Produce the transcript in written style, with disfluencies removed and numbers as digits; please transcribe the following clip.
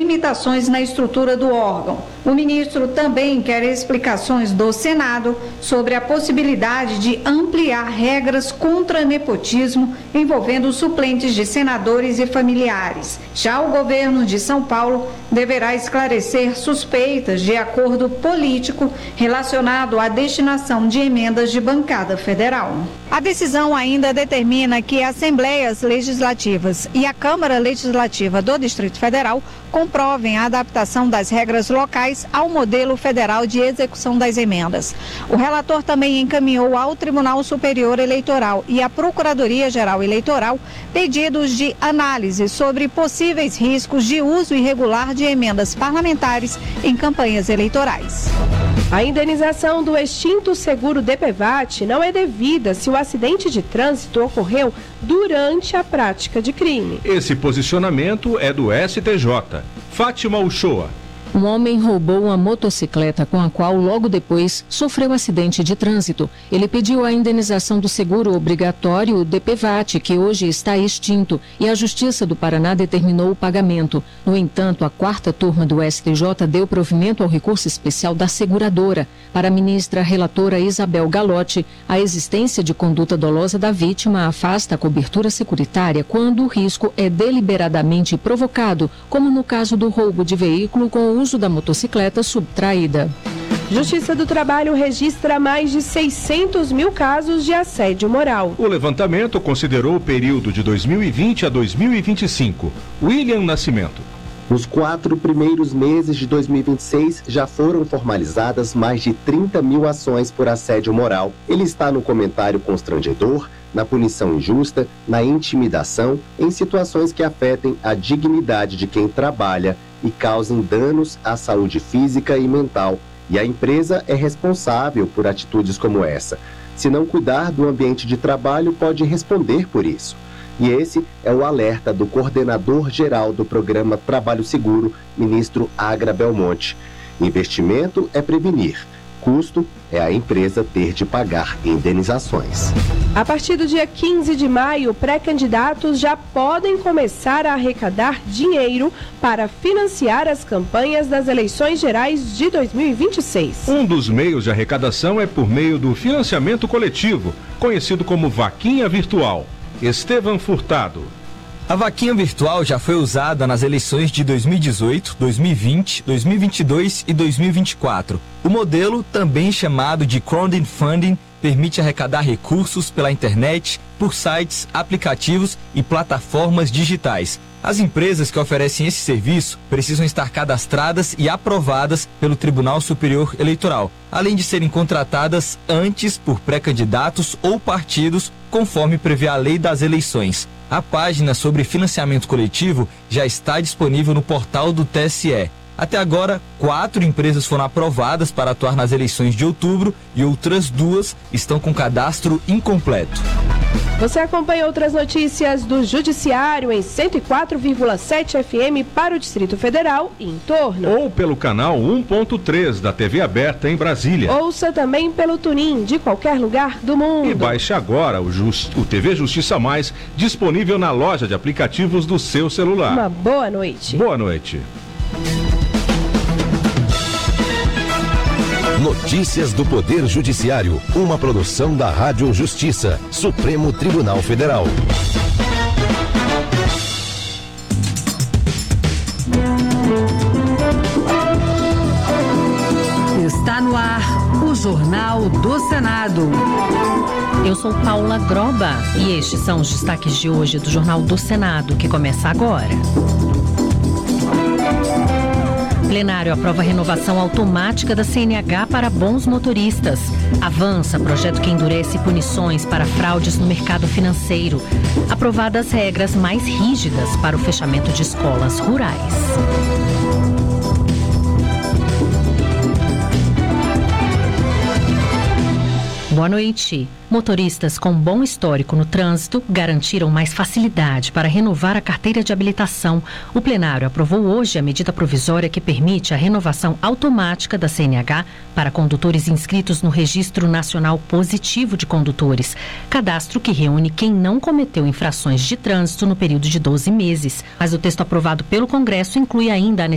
limitações na estrutura do órgão. O ministro também quer explicações do Senado sobre a possibilidade de ampliar regras contra nepotismo envolvendo suplentes de senadores e familiares. Já o governo de São Paulo deverá esclarecer suspeitas de acordo político relacionado à destinação de emendas de bancada federal. A decisão ainda determina que assembleias legislativas e a Câmara Legislativa do Distrito Federal comprovem a adaptação das regras locais ao modelo federal de execução das emendas. O relator também encaminhou ao Tribunal Superior Eleitoral e à Procuradoria-Geral Eleitoral pedidos de análise sobre possíveis riscos de uso irregular de emendas parlamentares em campanhas eleitorais. A indenização do extinto seguro DPVAT não é devida se o acidente de trânsito ocorreu durante a prática de crime. Esse posicionamento é do STJ. Fátima Uchoa. Um homem roubou uma motocicleta com a qual logo depois sofreu acidente de trânsito. Ele pediu a indenização do seguro obrigatório DPVAT, que hoje está extinto, e a Justiça do Paraná determinou o pagamento. No entanto, a 4ª turma do STJ deu provimento ao recurso especial da seguradora. Para a ministra relatora Isabel Galotti, a existência de conduta dolosa da vítima afasta a cobertura securitária quando o risco é deliberadamente provocado, como no caso do roubo de veículo com o uso da motocicleta subtraída. Justiça do Trabalho registra mais de 600 mil casos de assédio moral. O levantamento considerou o período de 2020 a 2025. William Nascimento. Nos 4 primeiros meses de 2026, já foram formalizadas mais de 30 mil ações por assédio moral. Ele está no comentário constrangedor, na punição injusta, na intimidação, em situações que afetem a dignidade de quem trabalha e causem danos à saúde física e mental. E a empresa é responsável por atitudes como essa. Se não cuidar do ambiente de trabalho, pode responder por isso. E esse é o alerta do coordenador-geral do programa Trabalho Seguro, ministro Agra Belmonte. Investimento é prevenir. Custo é a empresa ter de pagar indenizações. A partir do dia 15 de maio, pré-candidatos já podem começar a arrecadar dinheiro para financiar as campanhas das eleições gerais de 2026. Um dos meios de arrecadação é por meio do financiamento coletivo, conhecido como Vaquinha Virtual. Estevam Furtado. A vaquinha virtual já foi usada nas eleições de 2018, 2020, 2022 e 2024. O modelo, também chamado de crowdfunding, permite arrecadar recursos pela internet, por sites, aplicativos e plataformas digitais. As empresas que oferecem esse serviço precisam estar cadastradas e aprovadas pelo Tribunal Superior Eleitoral, além de serem contratadas antes por pré-candidatos ou partidos, conforme prevê a lei das eleições. A página sobre financiamento coletivo já está disponível no portal do TSE. Até agora, 4 empresas foram aprovadas para atuar nas eleições de outubro e outras 2 estão com cadastro incompleto. Você acompanha outras notícias do Judiciário em 104,7 FM para o Distrito Federal e em torno. Ou pelo canal 1.3 da TV aberta em Brasília. Ouça também pelo TuneIn de qualquer lugar do mundo. E baixe agora o TV Justiça Mais, disponível na loja de aplicativos do seu celular. Uma boa noite. Boa noite. Notícias do Poder Judiciário, uma produção da Rádio Justiça, Supremo Tribunal Federal. Está no ar o Jornal do Senado. Eu sou Paula Groba e estes são os destaques de hoje do Jornal do Senado, que começa agora. Plenário aprova a renovação automática da CNH para bons motoristas. Avança projeto que endurece punições para fraudes no mercado financeiro. Aprovadas regras mais rígidas para o fechamento de escolas rurais. Boa noite. Motoristas com bom histórico no trânsito garantiram mais facilidade para renovar a carteira de habilitação. O plenário aprovou hoje a medida provisória que permite a renovação automática da CNH para condutores inscritos no Registro Nacional Positivo de Condutores, cadastro que reúne quem não cometeu infrações de trânsito no período de 12 meses. Mas o texto aprovado pelo Congresso inclui ainda a